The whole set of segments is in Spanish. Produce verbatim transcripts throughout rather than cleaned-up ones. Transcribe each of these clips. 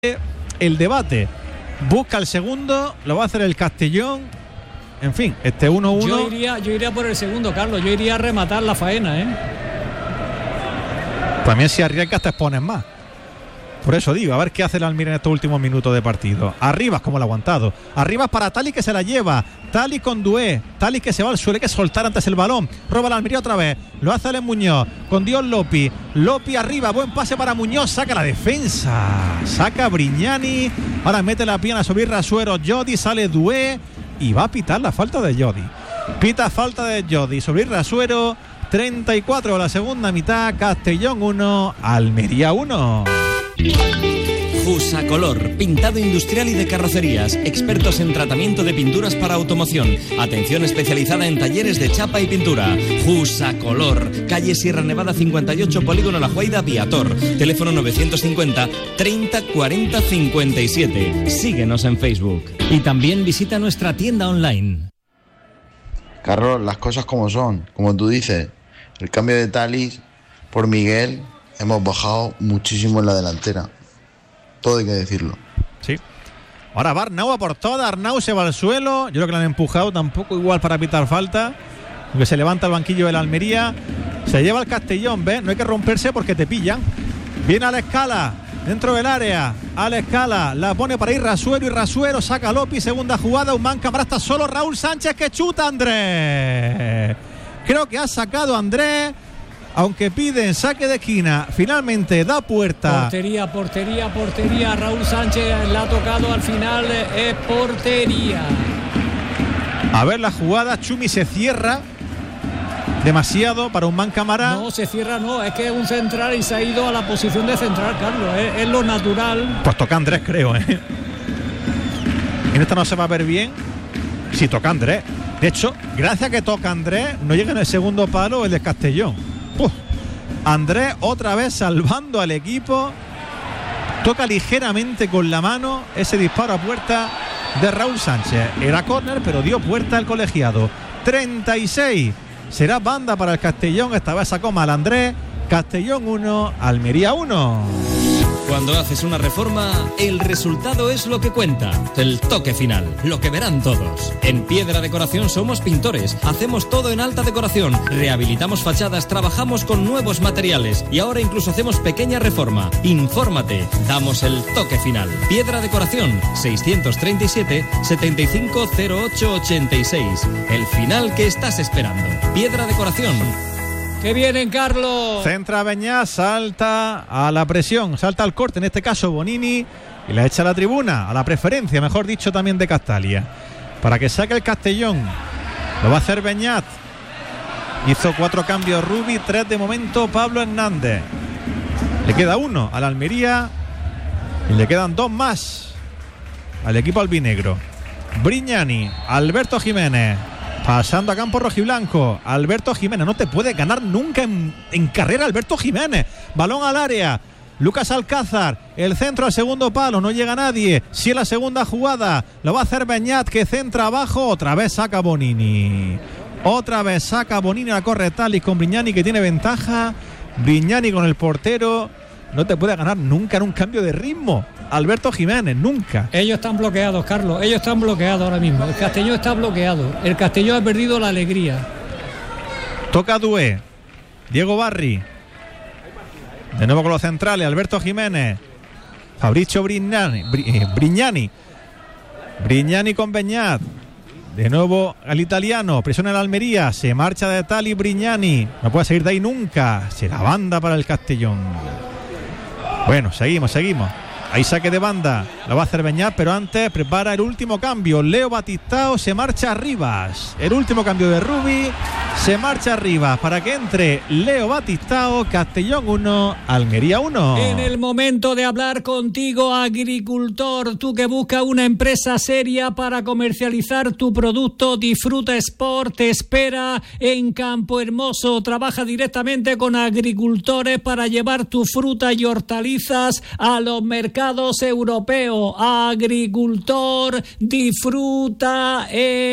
el debate. Busca el segundo, lo va a hacer el Castellón. En fin, este uno uno. Yo iría, yo iría por el segundo, Carlos. Yo iría a rematar la faena, ¿eh? También si arriesgas te expones más. Por eso digo, a ver qué hace el Almería en estos últimos minutos de partido. Arribas, como lo ha aguantado. Arribas para Tali, que se la lleva. Tali con Dué. Tali que se va al suelo, hay que soltar antes el balón. Roba la Almería otra vez. Lo hace Alex Muñoz. Con Dios Lopi. Lopi arriba. Buen pase para Muñoz. Saca la defensa. Saca Brignani. Ahora mete la pierna sobre Rasuero. Jodi, sale Dué. Y va a pitar la falta de Jodi. Pita falta de Jodi sobre Rasuero. treinta y cuatro la segunda mitad. Castellón uno, Almería uno. Jusacolor, pintado industrial y de carrocerías, expertos en tratamiento de pinturas para automoción, atención especializada en talleres de chapa y pintura. Jusacolor, calle Sierra Nevada cincuenta y ocho, Polígono La Juaida, Viator, teléfono novecientos cincuenta, treinta, cuarenta, cincuenta y siete. Síguenos en Facebook. Y también visita nuestra tienda online. Carlos, las cosas como son, como tú dices, el cambio de Talis por Miguel, hemos bajado muchísimo en la delantera. Todo hay que decirlo. Sí. Ahora va Arnau a por toda. Arnau se va al suelo. Yo creo que lo han empujado tampoco igual para pitar falta. Aunque se levanta el banquillo de la Almería. Se lleva el Castellón, ¿ves? No hay que romperse porque te pillan. Viene a la escala. Dentro del área. A la escala. La pone para ir Rasuero y Rasuero. Saca a Lopi. Segunda jugada. Un man cámara. Está solo Raúl Sánchez que chuta Andrés. Creo que ha sacado Andrés. Aunque piden saque de esquina, finalmente da puerta. Portería, portería, portería. Raúl Sánchez la ha tocado al final, es portería. A ver la jugada, Chumi se cierra demasiado para un man Camará. No, se cierra no, es que es un central y se ha ido a la posición de central, Carlos, es, es lo natural. Pues toca Andrés, creo, ¿eh? En esta no se va a ver bien. Sí, toca Andrés. De hecho, gracias a que toca Andrés, no llega en el segundo palo el de Castellón. Uf. Andrés otra vez salvando al equipo. Toca ligeramente con la mano ese disparo a puerta de Raúl Sánchez. Era córner, pero dio puerta al colegiado. treinta y seis. Será banda para el Castellón. Esta vez sacó mal Andrés. Castellón uno, Almería uno. Cuando haces una reforma, el resultado es lo que cuenta. El toque final, lo que verán todos. En Piedra Decoración somos pintores. Hacemos todo en alta decoración. Rehabilitamos fachadas, trabajamos con nuevos materiales. Y ahora incluso hacemos pequeña reforma. Infórmate, damos el toque final. Piedra Decoración, seiscientos treinta y siete, setenta y cinco, cero ocho, ochenta y seis. El final que estás esperando. Piedra Decoración. ¡Que vienen, Carlos! Centra Beñat, salta a la presión, salta al corte, en este caso Bonini, y la echa a la tribuna, a la preferencia, mejor dicho, también de Castalia, para que saque el Castellón. Lo va a hacer Beñat. Hizo cuatro cambios Rubi, tres de momento Pablo Hernández. Le queda uno a la Almería y le quedan dos más al equipo albinegro. Brignani, Alberto Jiménez. Pasando a campo rojiblanco, Alberto Jiménez. No te puede ganar nunca en, en carrera Alberto Jiménez. Balón al área, Lucas Alcázar, el centro al segundo palo, no llega nadie. Sí, en la segunda jugada lo va a hacer Beñat, que centra abajo. Otra vez saca Bonini. Otra vez saca Bonini, la corre Talis con Brignani, que tiene ventaja. Brignani con el portero. No te puede ganar nunca en un cambio de ritmo Alberto Jiménez, nunca. Ellos están bloqueados, Carlos. Ellos están bloqueados ahora mismo. El Castellón está bloqueado. El Castellón ha perdido la alegría. Toca Dué. Diego Barri. De nuevo con los centrales. Alberto Jiménez. Fabricio Brignani. Bri, eh, Brignani. Brignani con Beñat. De nuevo al italiano. Presiona el Almería. Se marcha de Tali Brignani. No puede seguir de ahí nunca. Será banda para el Castellón. Bueno, seguimos, seguimos. Ahí saque de banda, lo va a hacer Beñat, pero antes prepara el último cambio. Leo Batistao se marcha a Rivas. El último cambio de Rubi, se marcha a Rivas para que entre Leo Batistao. Castellón uno, Almería uno. En el momento de hablar contigo, agricultor, tú que buscas una empresa seria para comercializar tu producto, Disfruta Sport te espera en Campo Hermoso. Trabaja directamente con agricultores para llevar tu fruta y hortalizas a los mercados europeos. Agricultor, Disfruta Sport.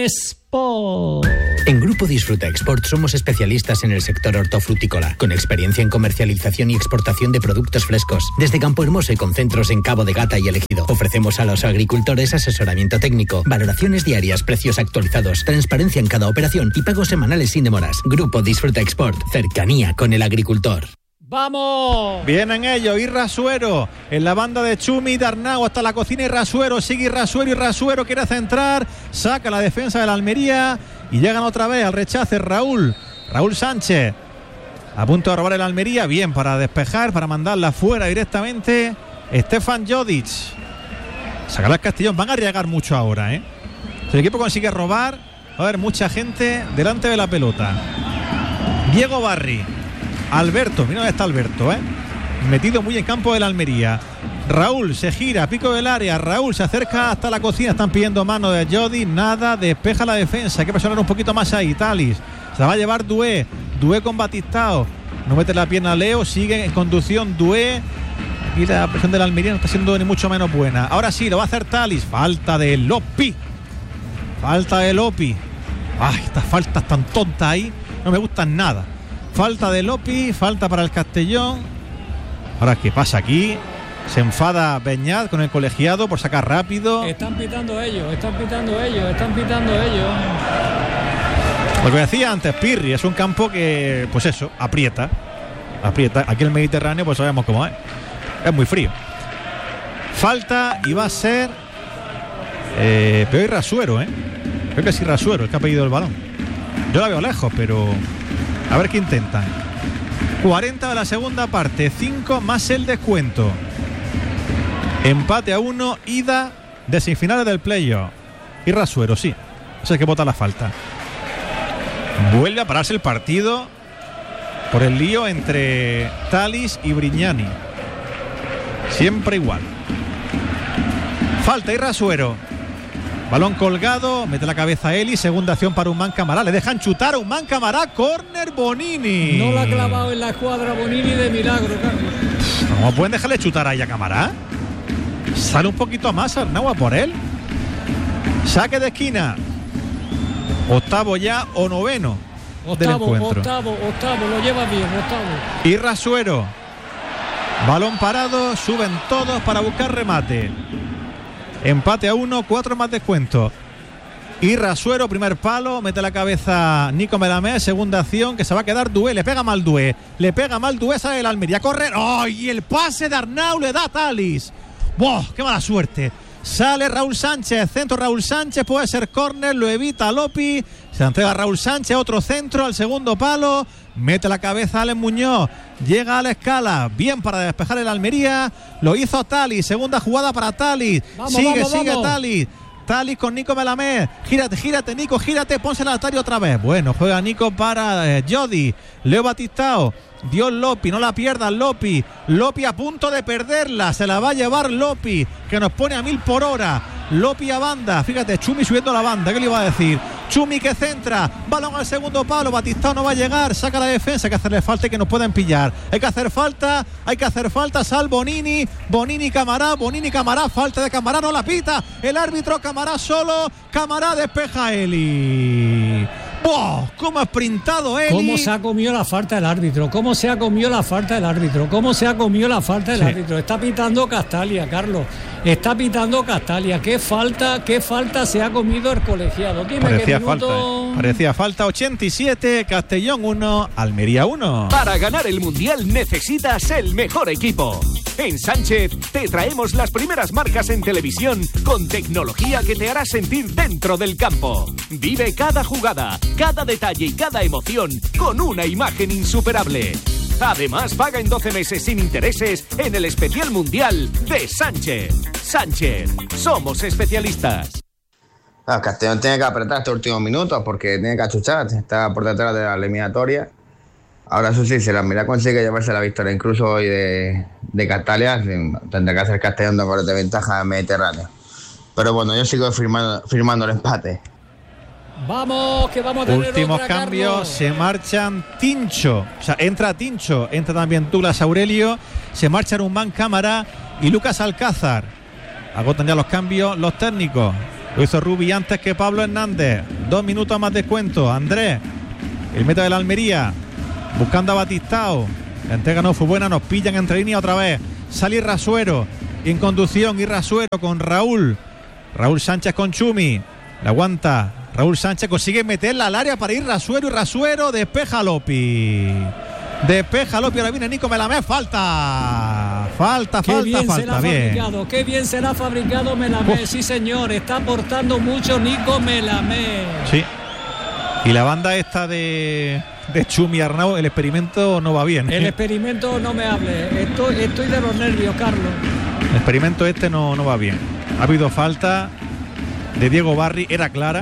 Export. En Grupo Disfruta Export somos especialistas en el sector hortofrutícola, con experiencia en comercialización y exportación de productos frescos, desde Campo Hermoso y con centros en Cabo de Gata y El Ejido. Ofrecemos a los agricultores asesoramiento técnico, valoraciones diarias, precios actualizados, transparencia en cada operación y pagos semanales sin demoras. Grupo Disfruta Export, cercanía con el agricultor. ¡Vamos! Vienen ellos, y Rasuero en la banda de Chumi, Darnau hasta la cocina, y Rasuero sigue Rasuero y Rasuero quiere centrar, saca la defensa de la Almería y llegan otra vez al rechace Raúl, Raúl Sánchez a punto de robar el Almería, bien para despejar, para mandarla fuera directamente. Stefan Jodic sacará el Castellón, van a arriesgar mucho ahora, ¿eh? Si el equipo consigue robar, va a haber mucha gente delante de la pelota. Diego Barri, Alberto, mira dónde está Alberto, ¿eh? Metido muy en campo de la Almería. Raúl se gira, pico del área. Raúl se acerca hasta la cocina. Están pidiendo mano de Jodi. Nada, despeja la defensa. Hay que presionar un poquito más ahí. Talis se la va a llevar Dué. Dué con Batistao. No mete la pierna a Leo. Sigue en conducción Dué. Aquí la presión de la Almería no está siendo ni mucho menos buena. Ahora sí, lo va a hacer Talis. Falta de Lopi. Falta de Lopi. Ay, estas faltas tan tontas ahí no me gustan nada. Falta de Lopi, falta para el Castellón. Ahora, ¿qué pasa aquí? Se enfada Beñat con el colegiado por sacar rápido. Están pitando ellos, están pitando ellos, están pitando ellos. Lo que decía antes, Pirri, es un campo que, pues eso, aprieta. Aprieta. Aquí en el Mediterráneo, pues sabemos cómo es. Es muy frío. Falta y va a ser eh, Peor y Rasuero, ¿eh? Creo que sí, Rasuero, el que ha pedido el balón. Yo la veo lejos, pero a ver qué intentan. cuarenta de la segunda parte, cinco más el descuento. Empate a uno, ida de semifinales del playoff. Y Rasuero, sí. Eso es que bota la falta. Vuelve a pararse el partido por el lío entre Talis y Brignani. Siempre igual. Falta y Rasuero. Balón colgado, mete la cabeza a Eli, segunda acción para Umán Camará, le dejan chutar a Umán Camará, córner Bonini. No la ha clavado en la escuadra Bonini de milagro, Carlos. ¿Cómo pueden dejarle chutar ahí a Camará? Sale un poquito más Arnau a por él. Saque de esquina. Octavo ya o noveno del Octavo, encuentro. octavo, octavo, lo lleva bien, octavo. Y Rasuero. Balón parado, suben todos para buscar remate. Empate a uno, cuatro más descuento. Y Rasuero, primer palo, mete la cabeza Nico Melamé, segunda acción, que se va a quedar Dué, le pega mal Dué, le pega mal Dué, sale el Almería, corre, ¡oh! Y el pase de Arnau le da a Talis. ¡Wow! ¡Qué mala suerte! Sale Raúl Sánchez, centro Raúl Sánchez, puede ser córner, lo evita Lopi, se entrega a Raúl Sánchez, otro centro al segundo palo, mete la cabeza Alex Muñoz, llega a la escala, bien para despejar el Almería, lo hizo Talis, segunda jugada para Talis, vamos, sigue, vamos, sigue vamos. Talis, Talis con Nico Melamé, gírate, gírate Nico, gírate, ponse el altario otra vez, bueno, juega Nico para eh, Jodi, Leo Batistao, Dios Lopi, no la pierdas Lopi, Lopi a punto de perderla, se la va a llevar Lopi, que nos pone a mil por hora, Lopi a banda, fíjate, Chumi subiendo la banda, ¿qué le iba a decir? Chumi que centra, balón al segundo palo, Batistao no va a llegar, saca la defensa, hay que hacerle falta y que nos puedan pillar, hay que hacer falta, hay que hacer falta, sal Bonini, Bonini Camará, Bonini Camará, falta de Camará, no la pita, el árbitro Camará solo, Camará despeja a Eli. ¡Wow! ¿Cómo ha sprintado Eli? ¿Cómo se ha comido la falta el árbitro? ¿Cómo se ha comido la falta el árbitro? ¿Cómo se ha comido la falta el Sí. árbitro? Está pitando Castalia, Carlos. Está pitando Castalia. ¿Qué falta, qué falta se ha comido el colegiado? Dime Parecía qué falta, minuto... ¿eh? Parecía falta. ochenta y siete, Castellón uno, Almería uno. Para ganar el Mundial necesitas el mejor equipo. En Sánchez te traemos las primeras marcas en televisión con tecnología que te hará sentir dentro del campo. Vive cada jugada, cada detalle y cada emoción con una imagen insuperable. Además, paga en doce meses sin intereses en el especial mundial de Sánchez. Sánchez, somos especialistas. Ah, Castellón tiene que apretar estos últimos minutos porque tiene que achuchar, está por detrás de la eliminatoria. Ahora eso sí, si la Almería consigue llevarse la victoria incluso hoy de, de Castalia, tendrá que hacer Castellón dos goles de ventaja en Mediterráneo. Pero bueno, yo sigo firmando, firmando el empate. Vamos, que vamos a tener Últimos otra, cambios, Carlos. se marchan Tincho, o sea, entra Tincho, entra también Douglas Aurelio, se marchan Umán Cámara y Lucas Alcázar. Agotan ya los cambios los técnicos. Lo hizo Rubi antes que Pablo Hernández. Dos minutos más descuento. Andrés, el meta de la Almería, buscando a Batistao. La entrega no fue buena, nos pillan entre línea otra vez. Sale Irrasuero en conducción. Irrasuero con Raúl. Raúl Sánchez con Chumi. La aguanta. Raúl Sánchez consigue meterla al área para Irrasuero. Irrasuero despeja a Lopi. Despeja Lopi. Ahora viene Nico Melamé. Falta. Falta, qué falta, bien falta. Se la ha bien. fabricado, qué bien se la ha fabricado Melamé. Uf. Sí, señor. Está aportando mucho Nico Melamé. Sí. Y la banda esta de, de Chumi Arnau, el experimento no va bien. El experimento no me hable. Estoy, estoy de los nervios, Carlos. El experimento este no, no va bien. Ha habido falta de Diego Barri, era clara.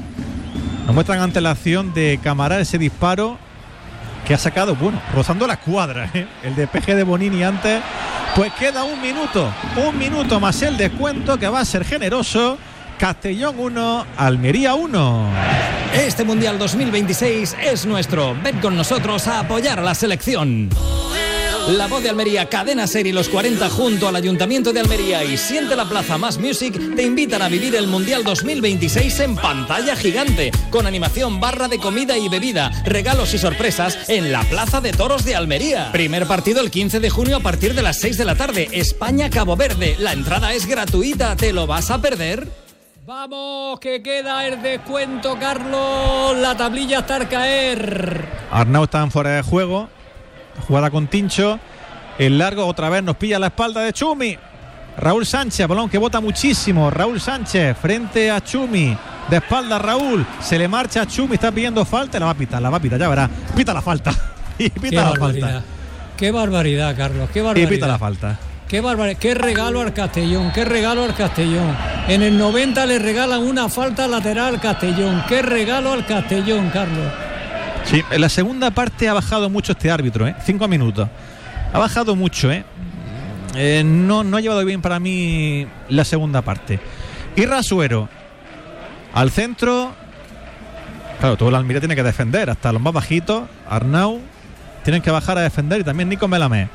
Nos muestran ante la acción de Camará ese disparo que ha sacado, bueno, rozando la escuadra, ¿eh? El despeje de Bonini antes. Pues queda un minuto, un minuto más el descuento que va a ser generoso. Castellón uno, Almería uno. Este Mundial dos mil veintiséis es nuestro. Ven con nosotros a apoyar a la selección. La Voz de Almería, Cadena Ser y los cuarenta junto al Ayuntamiento de Almería y Siente la Plaza Más Music te invitan a vivir el Mundial dos mil veintiséis en pantalla gigante, con animación, barra de comida y bebida, regalos y sorpresas en la Plaza de Toros de Almería. Primer partido el quince de junio a partir de las seis de la tarde, España-Cabo Verde. La entrada es gratuita, ¿te lo vas a perder? Vamos, que queda el descuento, Carlos. La tablilla está al caer. Arnau está en fuera de juego. Jugada con Tincho. El largo otra vez nos pilla la espalda de Chumi. Raúl Sánchez, balón que bota muchísimo. Raúl Sánchez frente a Chumi. De espalda Raúl. Se le marcha a Chumi. Está pidiendo falta. La va a pitar, la va a pitar, ya verá. Pita la falta. Y pita Qué la barbaridad. falta. Qué barbaridad, Carlos. Qué barbaridad. Y pita la falta. Qué barbaridad. Qué regalo al Castellón. Qué regalo al Castellón. En el noventa le regalan una falta lateral al Castellón. Qué regalo al Castellón, Carlos. Sí, en la segunda parte ha bajado mucho este árbitro, ¿eh? Cinco minutos. Ha bajado mucho, ¿eh? eh no, no ha llevado bien para mí la segunda parte. Irrasuero al centro. Claro, todo el Almería tiene que defender, hasta los más bajitos. Arnau tienen que bajar a defender y también Nico Melamé.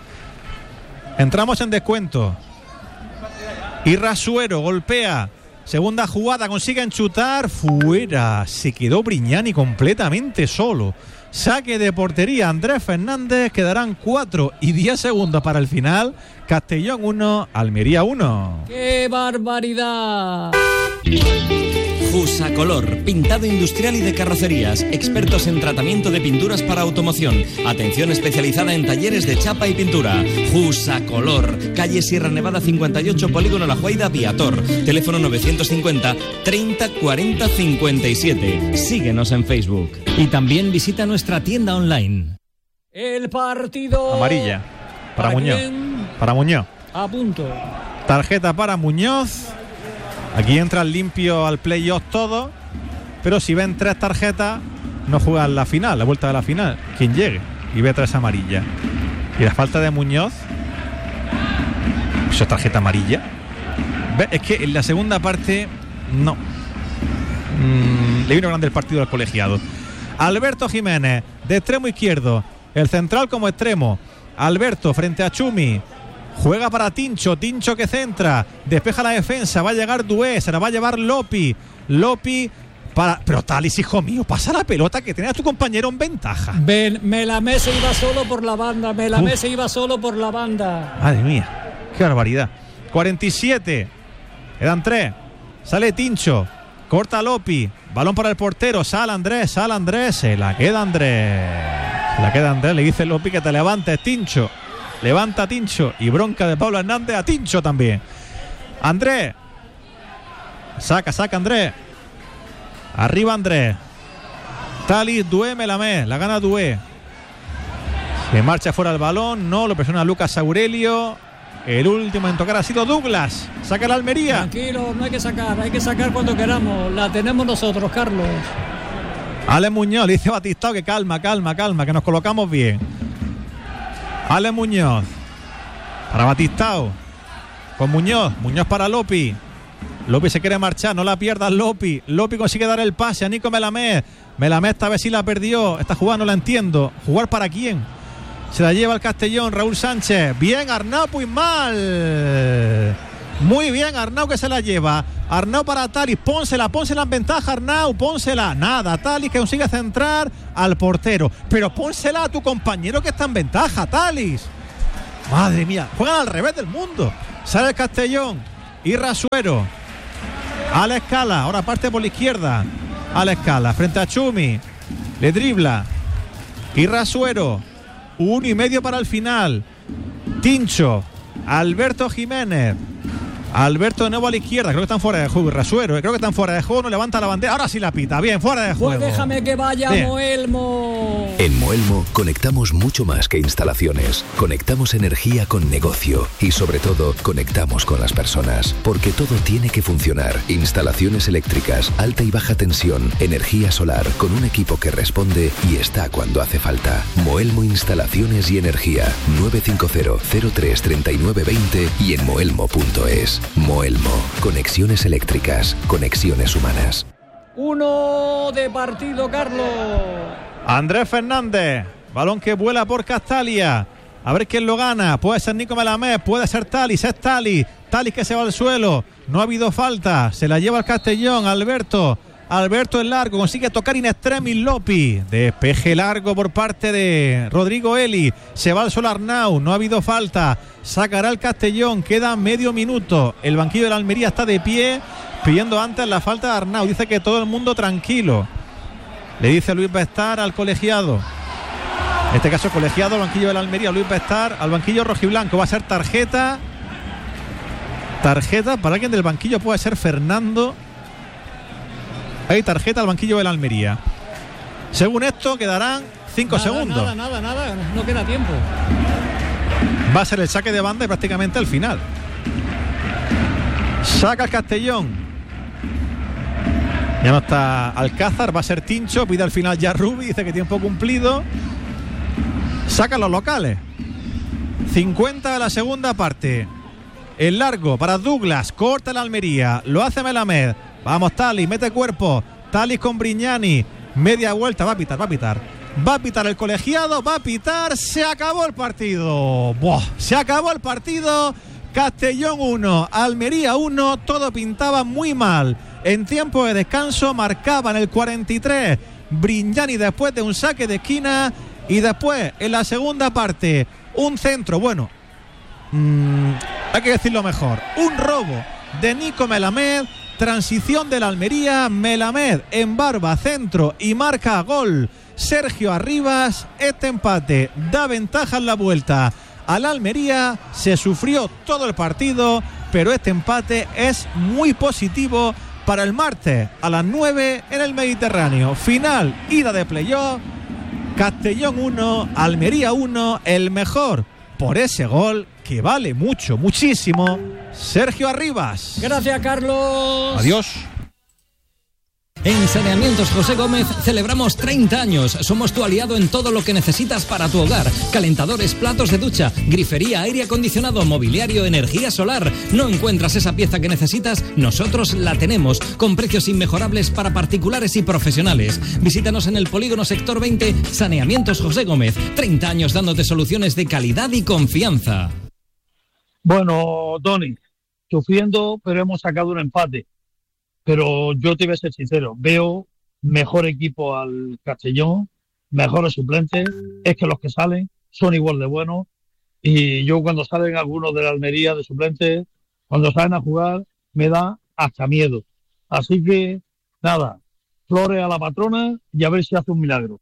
Entramos en descuento. Irrasuero golpea. Segunda jugada, consigue enchutar. Fuera. Se quedó Brignani completamente solo. Saque de portería Andrés Fernández. Quedarán cuatro y diez segundos para el final. Castellón uno, Almería uno. ¡Qué barbaridad! Jusacolor, pintado industrial y de carrocerías, expertos en tratamiento de pinturas para automoción, atención especializada en talleres de chapa y pintura. Jusacolor, calle Sierra Nevada cincuenta y ocho, Polígono La Juaida, Viator, teléfono novecientos cincuenta, treinta, cuarenta, cincuenta y siete. Síguenos en Facebook. Y también visita nuestra tienda online. El partido... Amarilla, para, para Muñoz. Quién? Para Muñoz. A punto. Tarjeta para Muñoz. Aquí entran limpio al playoff todo, pero si ven tres tarjetas no juegan la final, la vuelta de la final, quien llegue y ve tres amarillas. Y la falta de Muñoz, esa tarjeta amarilla. Es que en la segunda parte no mm, le vino grande el partido al colegiado. Alberto Jiménez de extremo izquierdo, el central como extremo. Alberto frente a Chumi. Juega para Tincho, Tincho que centra, despeja la defensa, va a llegar Dué, se la va a llevar Lopi, Lopi para... Pero Talis, hijo mío, pasa la pelota que tenía tu compañero en ventaja. Ben, Melamé se iba solo por la banda, Melamé se iba solo por la banda. Madre mía, qué barbaridad. cuarenta y siete, quedan tres, sale Tincho, corta Lopi, balón para el portero, sale Andrés, sale Andrés, se la queda Andrés, se la queda Andrés, le dice Lopi que te levantes, Tincho. Levanta a Tincho y bronca de Pablo Hernández a Tincho también. Andrés. Saca, saca Andrés. Arriba Andrés. Talis, Dué, Melamé. La gana Dué. Se marcha fuera el balón. No, lo presiona Lucas Aurelio. El último en tocar ha sido Douglas. Saca la Almería. Tranquilo, no hay que sacar. Hay que sacar cuando queramos. La tenemos nosotros, Carlos. Ale Muñoz le dice Batistao que calma, calma, calma, que nos colocamos bien. Ale Muñoz para Batistao con Muñoz, Muñoz para Lopi. Lopi se quiere marchar, no la pierdas Lopi. Lopi consigue dar el pase a Nico Melamé. Melamé esta vez sí la perdió. Esta jugada no la entiendo. ¿Jugar para quién? Se la lleva el Castellón, Raúl Sánchez. Bien, Arnau Puigmal. Muy bien, Arnau que se la lleva. Arnau para Talis, pónsela, pónsela en ventaja, Arnau, pónsela. Nada, Talis que consigue centrar al portero. Pero pónsela a tu compañero que está en ventaja, Talis. Madre mía, juegan al revés del mundo. Sale el Castellón y Rasuero. A la escala, ahora parte por la izquierda. A la escala, frente a Chumi. Le dribla. Y Rasuero. Uno y medio para el final. Tincho. Alberto Jiménez. Alberto de nuevo a la izquierda. Creo que están fuera de juego. Rasuero, creo que están fuera de juego. No levanta la bandera. Ahora sí la pita. Bien, fuera de juego. Pues déjame que vaya Bien. Moelmo. En Moelmo conectamos mucho más que instalaciones. Conectamos energía con negocio y sobre todo conectamos con las personas. Porque todo tiene que funcionar. Instalaciones eléctricas, alta y baja tensión, energía solar, con un equipo que responde y está cuando hace falta. Moelmo Instalaciones y Energía. nueve cinco cero, cero tres, tres nueve dos cero y en moelmo punto es. Moelmo. Conexiones eléctricas. Conexiones humanas. Uno de partido, Carlos. Andrés Fernández. Balón que vuela por Castalia. A ver quién lo gana. Puede ser Nico Melamed, puede ser Talis. Es Talis. Talis que se va al suelo. No ha habido falta. Se la lleva el Castellón. Alberto. Alberto en largo. Consigue tocar in extremis Lopi. Despeje largo por parte de Rodrigo Eli. Se va al suelo Arnau. No ha habido falta. Sacará el Castellón. Queda medio minuto. El banquillo de la Almería está de pie, pidiendo antes la falta de Arnau. Dice que todo el mundo tranquilo. Le dice Luis Bestar al colegiado. En este caso colegiado al banquillo de la Almería. Luis Bestar al banquillo rojiblanco. Va a ser tarjeta. Tarjeta para alguien del banquillo. Puede ser Fernando. Hay tarjeta al banquillo de la Almería. Según esto quedarán cinco segundos. Nada, nada, nada. No queda tiempo. Va a ser el saque de banda y prácticamente el final. Saca el Castellón. Ya no está Alcázar. Va a ser Tincho. Pide al final ya Rubi. Dice que tiempo cumplido. Sacan los locales. cincuenta de la segunda parte. El largo para Douglas. Corta la Almería. Lo hace Melamed. Vamos, Talis, mete cuerpo. Talis con Brignani. Media vuelta, va a pitar, va a pitar. Va a pitar el colegiado, va a pitar. Se acabó el partido. Buah, se acabó el partido. Castellón uno, Almería uno. Todo pintaba muy mal. En tiempo de descanso marcaba en el cuarenta y tres Brignani después de un saque de esquina. Y después, en la segunda parte, un centro. Bueno, mmm, hay que decirlo mejor. Un robo de Nico Melamed. Transición de la Almería, Melamed en barba, centro y marca gol Sergio Arribas. Este empate da ventaja en la vuelta a la Almería. Se sufrió todo el partido, pero este empate es muy positivo para el martes a las nueve en el Mediterráneo. Final, ida de playoff. Castellón uno, Almería uno. El mejor por ese gol que vale mucho, muchísimo, Sergio Arribas. Gracias, Carlos. Adiós. En Saneamientos José Gómez celebramos treinta años. Somos tu aliado en todo lo que necesitas para tu hogar. Calentadores, platos de ducha, grifería, aire acondicionado, mobiliario, energía solar. ¿No encuentras esa pieza que necesitas? Nosotros la tenemos, con precios inmejorables para particulares y profesionales. Visítanos en el Polígono Sector veinte, Saneamientos José Gómez. treinta años dándote soluciones de calidad y confianza. Bueno, Tony, sufriendo, pero hemos sacado un empate. Pero yo te voy a ser sincero, veo mejor equipo al Castellón, mejores suplentes, es que los que salen son igual de buenos, y yo cuando salen algunos de la Almería de suplentes, cuando salen a jugar, me da hasta miedo. Así que, nada, flores a la patrona y a ver si hace un milagro.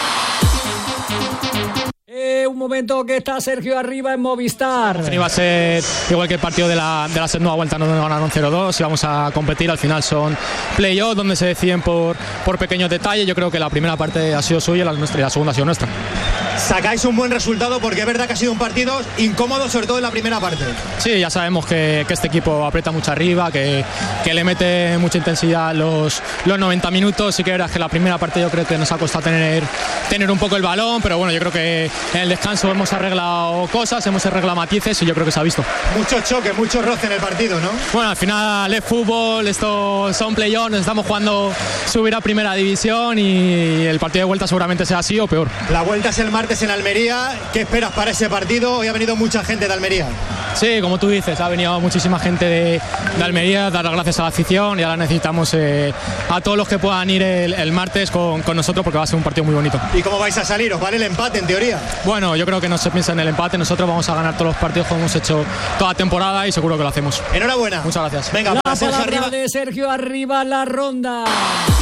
Eh, un momento que está Sergio Arriba en Movistar. Va a ser igual que el partido de la, de la segunda vuelta, no ganaron cero dos y vamos a competir. Al final son play-off donde se deciden por, por pequeños detalles. Yo creo que la primera parte ha sido suya y la, nuestra, y la segunda ha sido nuestra. Sacáis un buen resultado porque es verdad que ha sido un partido incómodo, sobre todo en la primera parte. Sí, ya sabemos que, que este equipo aprieta mucho arriba, que, que le mete mucha intensidad los, los noventa minutos. Sí que era que la primera parte yo creo que nos ha costado tener, tener un poco el balón, pero bueno, yo creo que en el descanso hemos arreglado cosas, hemos arreglado matices y yo creo que se ha visto. Muchos choques, mucho roce en el partido, ¿no? Bueno, al final es fútbol, esto son play-offs, nos estamos jugando subir a primera división y el partido de vuelta seguramente sea así o peor. La vuelta es el martes en Almería. ¿Qué esperas para ese partido? Hoy ha venido mucha gente de Almería. Sí, como tú dices, ha venido muchísima gente de, de Almería, dar las gracias a la afición y ahora necesitamos eh, a todos los que puedan ir el, el martes con, con nosotros porque va a ser un partido muy bonito. ¿Y cómo vais a salir? ¿Os vale el empate en teoría? Bueno, yo creo que no se piensa en el empate, nosotros vamos a ganar todos los partidos como hemos hecho toda la temporada y seguro que lo hacemos. Enhorabuena. Muchas gracias. Venga, la para Sergio palabra arriba. de Sergio, arriba la ronda.